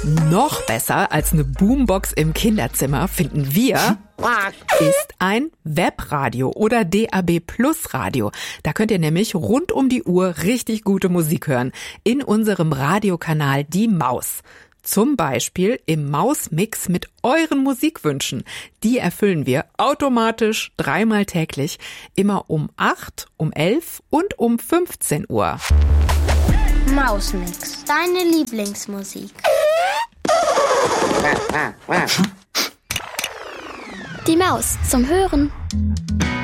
Noch besser als eine Boombox im Kinderzimmer finden wir ist ein Webradio oder DAB Plus Radio. Da könnt ihr nämlich rund um die Uhr richtig gute Musik hören in unserem Radiokanal Die Maus. Zum Beispiel im Mausmix mit euren Musikwünschen. Die erfüllen wir automatisch 3-mal täglich, immer um 8, um 11 und um 15 Uhr. Mausmix, deine Lieblingsmusik. Die Maus zum Hören.